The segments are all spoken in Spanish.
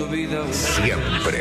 Siempre.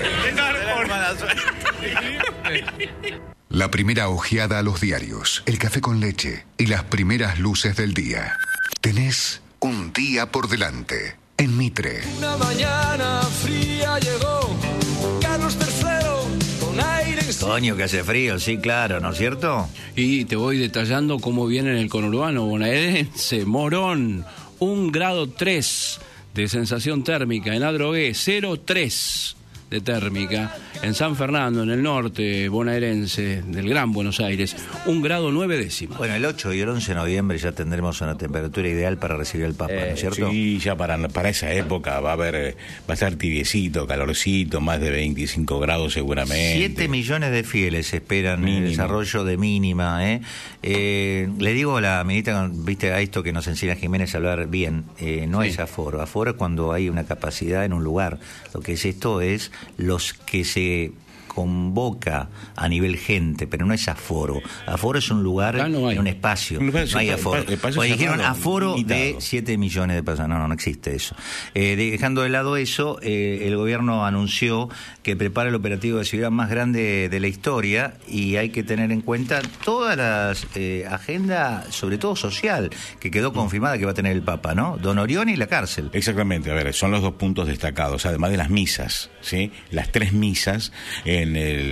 La primera ojeada a los diarios, el café con leche y las primeras luces del día. Tenés un día por delante en Mitre. Una mañana fría llegó Carlos III con aire. Coño, que hace frío, sí, claro, ¿no es cierto? Y te voy detallando cómo viene en el conurbano bonaerense. Morón, 1,3 grados de sensación térmica. En Adrogué, 0,3 de térmica. En San Fernando, en el norte bonaerense del Gran Buenos Aires, 1,9 grados. Bueno, el 8 y el 11 de noviembre ya tendremos una temperatura ideal para recibir al Papa, ¿no es cierto? Sí, ya para esa época va a estar tibiecito, calorcito, más de 25 grados seguramente. 7 millones de fieles esperan mínimo. El desarrollo de mínima, le digo a la ministra, viste, a esto que nos enseña Jiménez a hablar bien, no Sí. es aforo. Aforo es cuando hay una capacidad en un lugar. Lo que es esto es los que se convoca a nivel gente, pero no es aforo. Aforo es un lugar, no hay. un espacio. Un espacio, No hay aforo. espacio Pues dijeron cerrado, aforo limitado. de 7 millones de personas. No existe eso. Dejando de lado eso, el gobierno anunció que prepara el operativo de seguridad más grande de la historia y hay que tener en cuenta todas las agenda, sobre todo social, que quedó confirmada que va a tener el Papa, ¿no? Don Orione y la cárcel. Exactamente, a ver, son los dos puntos destacados, además de las misas, ¿sí? Las 3 misas en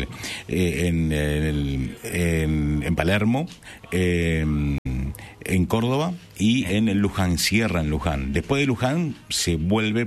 Palermo, en Córdoba y en Luján, cierra en Luján. Después de Luján se vuelve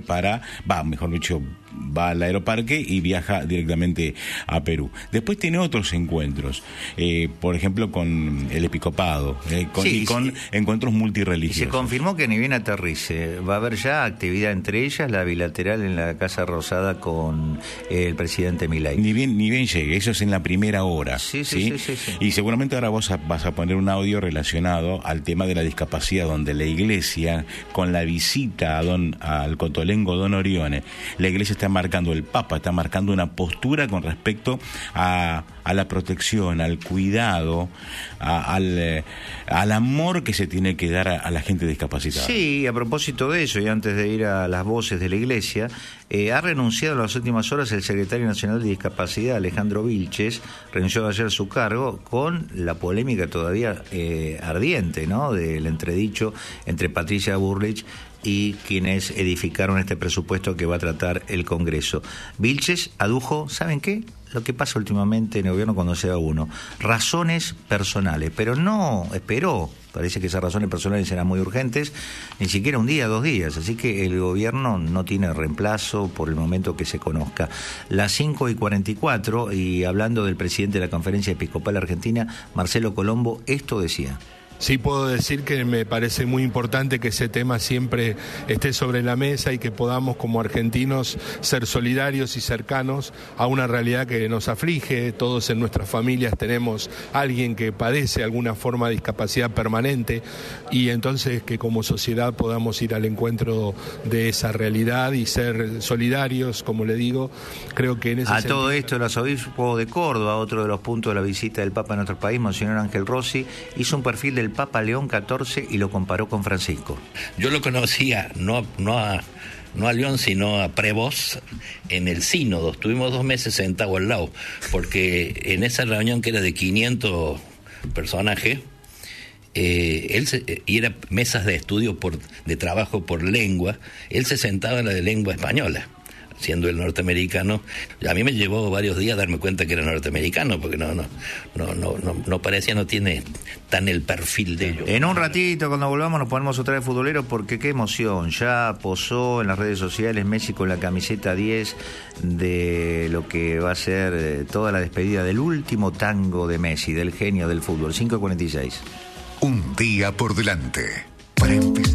va al aeroparque y viaja directamente a Perú. Después tiene otros encuentros, por ejemplo con el episcopado, con encuentros Y multirreligiosos. se confirmó que ni bien aterrice, va a haber ya actividad entre ellas, la bilateral en la Casa Rosada con el presidente Milei. Ni bien llegue, eso es en la primera hora. Sí. Y seguramente ahora vos vas a poner un audio relacionado al tema de la discapacidad, donde la iglesia, con la visita al cotolengo Don Orione, la iglesia el Papa está marcando una postura con respecto a la protección, al cuidado, al amor que se tiene que dar a la gente discapacitada. Sí, a propósito de eso, y antes de ir a las voces de la iglesia, ha renunciado en las últimas horas el secretario nacional de discapacidad, Alejandro Vilches, renunció ayer a su cargo con la polémica todavía ardiente, ¿no?, del entredicho entre Patricia Bullrich y quienes edificaron este presupuesto que va a tratar el Congreso. Vilches adujo, ¿saben qué? Lo que pasa últimamente en el gobierno cuando se da uno, razones personales, pero no esperó, parece que esas razones personales eran muy urgentes, ni siquiera 1 día, 2 días, así que el gobierno no tiene reemplazo por el momento que se conozca. Las 5:44, y hablando del presidente de la Conferencia Episcopal Argentina, Marcelo Colombo, esto decía. Sí puedo decir que me parece muy importante que ese tema siempre esté sobre la mesa y que podamos como argentinos ser solidarios y cercanos a una realidad que nos aflige. Todos en nuestras familias tenemos alguien que padece alguna forma de discapacidad permanente y entonces que como sociedad podamos ir al encuentro de esa realidad y ser solidarios, como le digo. Creo que en ese sentido... Todo esto, el arzobispo de Córdoba, otro de los puntos de la visita del Papa a nuestro país, Monseñor Ángel Rossi, hizo un perfil del Papa León XIV y lo comparó con Francisco. Yo lo conocía no a León, sino a Prevost en el sínodo. Estuvimos 2 meses sentados al lado, porque en esa reunión que era de 500 personajes, y era mesas de estudio de trabajo por lengua, él se sentaba en la de lengua española, siendo el norteamericano. A mí me llevó varios días darme cuenta que era norteamericano, porque no parecía, no tiene tan el perfil de ellos. En un ratito, cuando volvamos, nos ponemos otra vez futboleros, porque qué emoción. Ya posó en las redes sociales Messi con la camiseta 10 de lo que va a ser toda la despedida del último tango de Messi, del genio del fútbol. 5:46. Un día por delante.